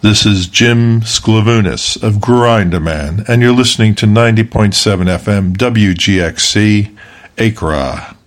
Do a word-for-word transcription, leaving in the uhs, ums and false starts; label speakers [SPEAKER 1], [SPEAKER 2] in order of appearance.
[SPEAKER 1] This is Jim Sklavounis of Grindaman, and you're listening to ninety point seven F M W G X C, Accra.